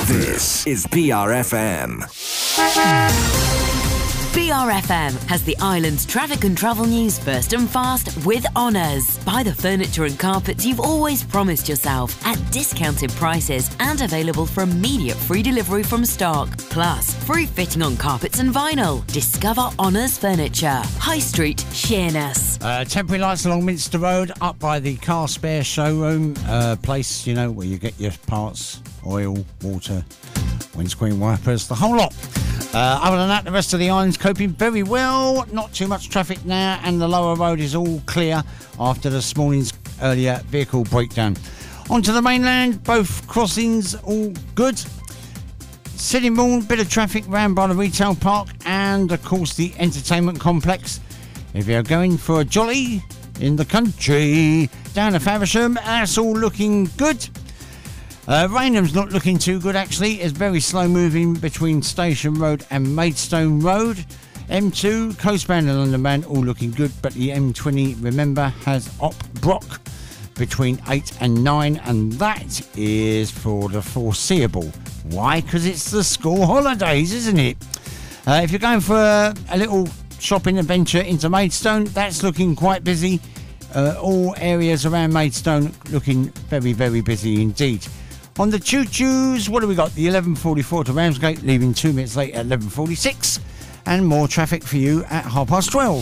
This is BRFM. BRFM has the island's traffic and travel news first and fast with Honours. Buy the furniture and carpets you've always promised yourself at discounted prices and available for immediate free delivery from stock. Plus, free fitting on carpets and vinyl. Discover Honours Furniture. High Street, Sheerness. Temporary lights along Minster Road, up by the car spare showroom place, you know, where you get your parts, oil, water, windscreen wipers, the whole lot. Other than that, the rest of the island's coping very well. Not too much traffic now, and the lower road is all clear after this morning's earlier vehicle breakdown. Onto the mainland, both crossings all good. Sittingbourne, bit of traffic round by the retail park and, of course, the entertainment complex. If you're going for a jolly in the country, down to Faversham, that's all looking good. Raynham's not looking too good, actually. It's very slow moving between Station Road and Maidstone Road. M2, coastbound and London all looking good, but the M20, remember, has Op Brock between 8 and 9, and that is for the foreseeable. Why? Because it's the school holidays, isn't it? If you're going for a little shopping adventure into Maidstone, that's looking quite busy. All areas around Maidstone looking very, very busy indeed. On the choo-choos, what do we got? The 11:44 to Ramsgate, leaving 2 minutes late at 11:46. And more traffic for you at 12:30.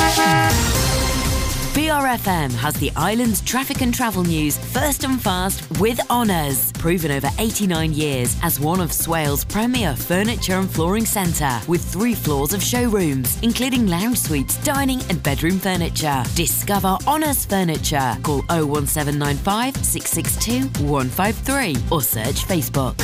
BRFM has the island's traffic and travel news first and fast with Honours. Proven over 89 years as one of Swales' premier furniture and flooring centre, with 3 floors of showrooms, including lounge suites, dining and bedroom furniture. Discover Honours Furniture. Call 01795 662 153 or search Facebook.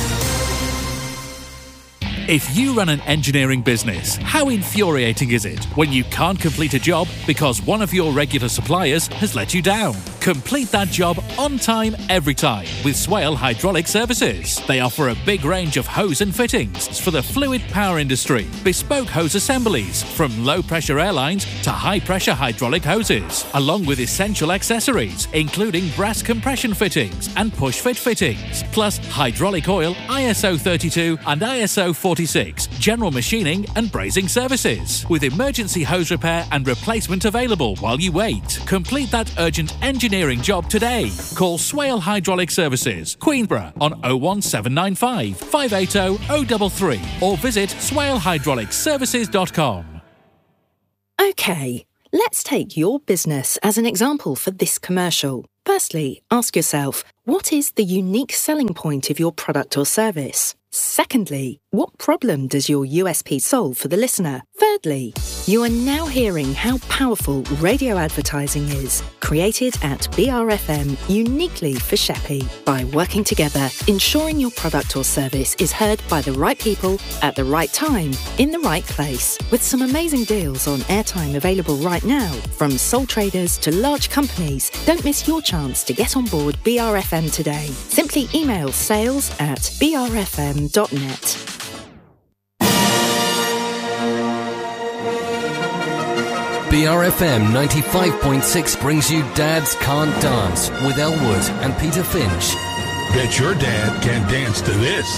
If you run an engineering business, how infuriating is it when you can't complete a job because one of your regular suppliers has let you down? Complete that job on time, every time with Swale Hydraulic Services. They offer a big range of hose and fittings for the fluid power industry, bespoke hose assemblies from low-pressure airlines to high-pressure hydraulic hoses, along with essential accessories, including brass compression fittings and push-fit fittings, plus hydraulic oil, ISO 32 and ISO 46, general machining and brazing services, with emergency hose repair and replacement available while you wait. Complete that urgent engineering job today. Call Swale Hydraulic Services, Queenborough on 01795 580 033 or visit swalehydraulicservices.com. OK, let's take your business as an example for this commercial. Firstly, ask yourself, what is the unique selling point of your product or service? Secondly, what problem does your USP solve for the listener? Thirdly, you are now hearing how powerful radio advertising is, created at BRFM uniquely for Sheppey. By working together, ensuring your product or service is heard by the right people at the right time, in the right place. With some amazing deals on airtime available right now, from sole traders to large companies, don't miss your chance to get on board BRFM today. Simply email sales@brfm.net. BRFM 95.6 brings you Dads Can't Dance with Elwood and Peter Finch. Bet your dad can dance to this.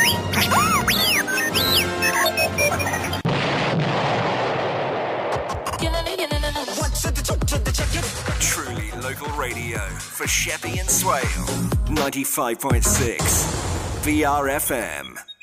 Truly local radio for Sheppey and Swale. 95.6 BRFM.